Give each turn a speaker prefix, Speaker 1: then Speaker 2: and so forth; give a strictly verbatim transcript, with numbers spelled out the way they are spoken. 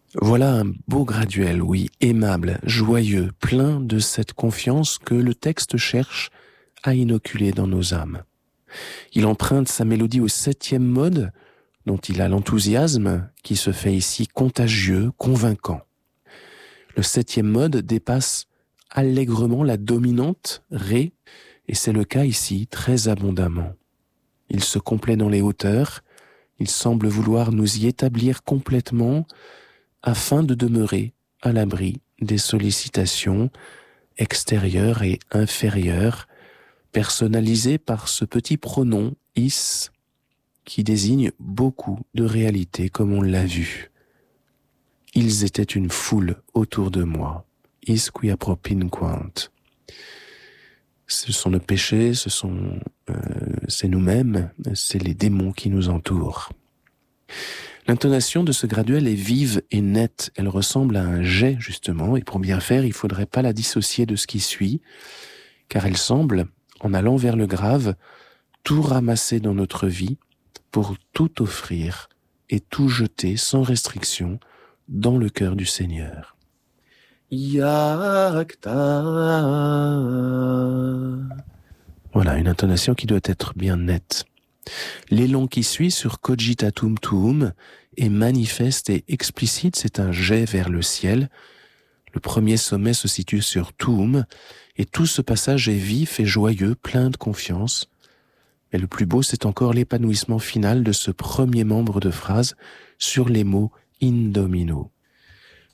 Speaker 1: Voilà un beau graduel, oui, aimable, joyeux, plein de cette confiance que le texte cherche à inoculer dans nos âmes. Il emprunte sa mélodie au septième mode, dont il a l'enthousiasme, qui se fait ici contagieux, convaincant. Le septième mode dépasse allègrement la dominante, Ré, et c'est le cas ici très abondamment. Il se complaît dans les hauteurs, il semble vouloir nous y établir complètement afin de demeurer à l'abri des sollicitations extérieures et inférieures, personnalisées par ce petit pronom « is » qui désigne beaucoup de réalités comme on l'a vu. Ils étaient une foule autour de moi. Is qui appropinquant. Ce sont nos péchés, ce sont, euh, c'est nous-mêmes, c'est les démons qui nous entourent. L'intonation de ce graduel est vive et nette. Elle ressemble à un jet, justement, et pour bien faire, il ne faudrait pas la dissocier de ce qui suit, car elle semble, en allant vers le grave, tout ramasser dans notre vie pour tout offrir et tout jeter sans restriction dans le cœur du Seigneur. Yakta. Voilà, une intonation qui doit être bien nette. L'élan qui suit sur cogitatum tuum est manifeste et explicite, c'est un jet vers le ciel. Le premier sommet se situe sur tuum, et tout ce passage est vif et joyeux, plein de confiance. Mais le plus beau, c'est encore l'épanouissement final de ce premier membre de phrase sur les mots in domino.